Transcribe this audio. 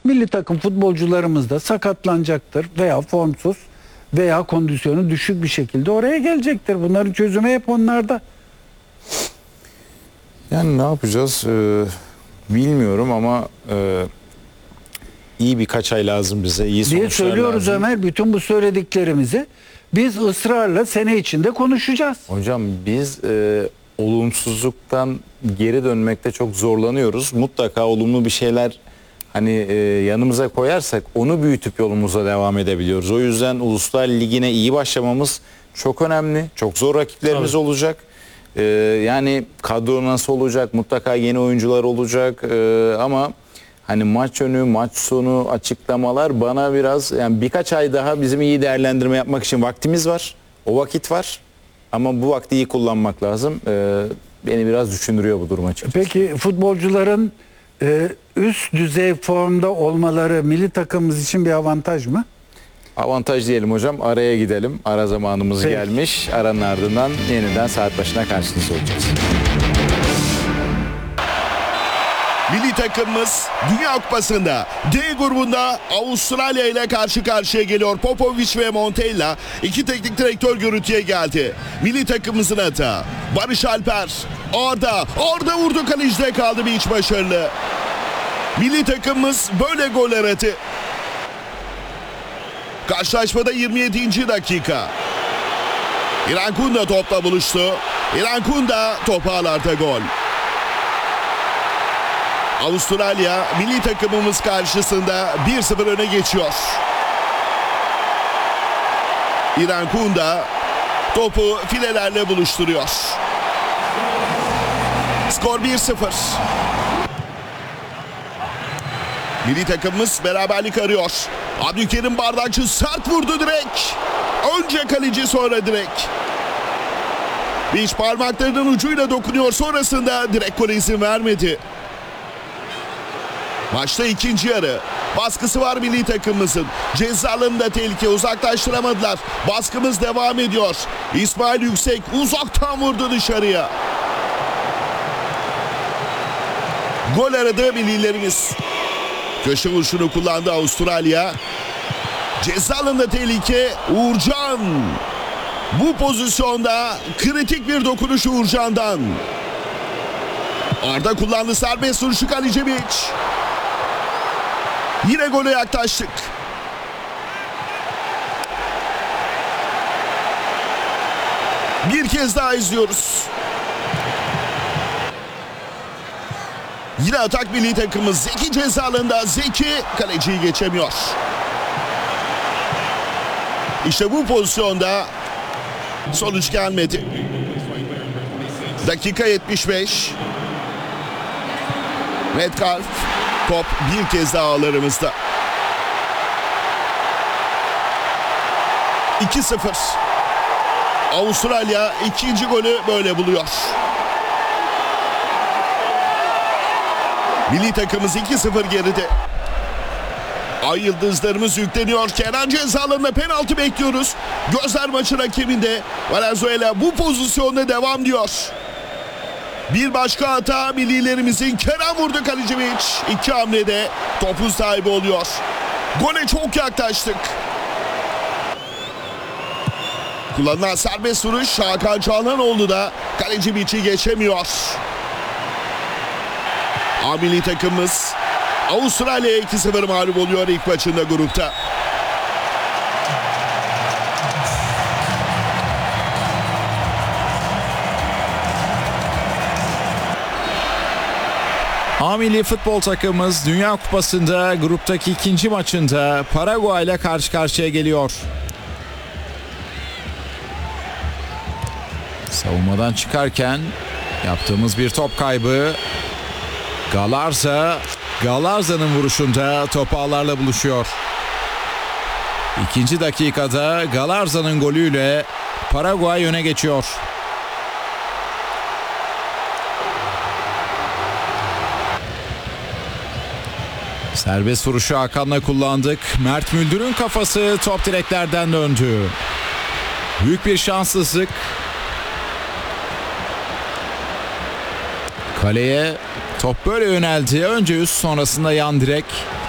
Milli takım futbolcularımız da sakatlanacaktır veya formsuz veya kondisyonu düşük bir şekilde oraya gelecektir. Bunların çözümü hep onlarda. Yani ne yapacağız bilmiyorum ama iyi birkaç ay lazım bize. İyi Diye sonuçlar söylüyoruz lazım. Ömer. Bütün bu söylediklerimizi biz ısrarla sene içinde konuşacağız. Hocam biz olumsuzluktan geri dönmekte çok zorlanıyoruz. Mutlaka olumlu bir şeyler hani yanımıza koyarsak onu büyütüp yolumuza devam edebiliyoruz. O yüzden Uluslar Ligi'ne iyi başlamamız çok önemli. Çok zor rakiplerimiz olacak. Yani kadro nasıl olacak? Mutlaka yeni oyuncular olacak. Ama hani maç önü, maç sonu açıklamalar bana biraz, yani birkaç ay daha bizim iyi değerlendirme yapmak için vaktimiz var. O vakit var. Ama bu vakti iyi kullanmak lazım. Beni biraz düşündürüyor bu durum açıkçası. Peki futbolcuların üst düzey formda olmaları milli takımımız için bir avantaj mı? Avantaj diyelim hocam. Araya gidelim. Ara zamanımız Peki. gelmiş. Aranın ardından yeniden saat başına karşınızda olacağız. Milli takımımız Dünya Kupası'nda D grubunda Avustralya ile karşı karşıya geliyor. Popovic ve Montella iki teknik direktör görüntüye geldi. Milli takımımızın hata. Barış Alper, Arda vurdu, kalecide kaldı, bir iç başarılı. Milli takımımız böyle goller attı. Karşılaşmada 27. dakika. İrfan Kunda topla buluştu. İrfan Kunda topu ağlarda, gol. Avustralya milli takımımız karşısında 1-0 öne geçiyor. İrfan Kunda topu filelerle buluşturuyor. Skor 1-0. Milli takımımız beraberlik arıyor. Abdülkerim Bardakçı sert vurdu direkt. Önce kaleci, sonra direkt. Beş parmaklarının ucuyla dokunuyor, sonrasında direkt gole izin vermedi. Maçta ikinci yarı. Baskısı var milli takımımızın. Ceza alanında tehlike, uzaklaştıramadılar. Baskımız devam ediyor. İsmail Yüksek uzaktan vurdu dışarıya. Gol aradı millilerimiz. Köşe vuruşunu kullandı Avustralya. Ceza alanında tehlike, Uğurcan. Bu pozisyonda kritik bir dokunuş Uğurcan'dan. Arda kullandı serbest vuruşu, Kalicevic. Yine gole yaklaştık. Bir kez daha izliyoruz. Yine atak milli takımımız. Zeki ceza alanında. Zeki kaleciyi geçemiyor. İşte bu pozisyonda sonuç gelmedi. Dakika 75. Metcalf. Top bir kez daha ağlarımızda. 2-0. Avustralya ikinci golü böyle buluyor. Milli takımımız 2-0 geride. Ay yıldızlarımız yükleniyor. Kenan ceza alanında penaltı bekliyoruz. Gözler maçın hakeminde. Valenzuela bu pozisyonda devam diyor. Bir başka hata millilerimizin. Kenan vurdu, Kalicevic. İki hamlede topun sahibi oluyor. Gole çok yaklaştık. Kullanılan serbest vuruş. Hakan Çalhanoğlu da Kalecivic'i geçemiyor. A milli takımımız Avustralya'ya 2-0 mağlup oluyor ilk maçında grupta. A milli futbol takımımız Dünya Kupası'nda gruptaki ikinci maçında Paraguay ile karşı karşıya geliyor. Savunmadan çıkarken yaptığımız bir top kaybı. Galarza'nın vuruşunda top ağlarla buluşuyor. İkinci dakikada Galarza'nın golüyle Paraguay öne geçiyor. Serbest vuruşu Hakan'la kullandık. Mert Müldür'ün kafası top direklerden döndü. Büyük bir şanssızlık. Kaleye top böyle yöneldi. Önce üst, sonrasında yan direk.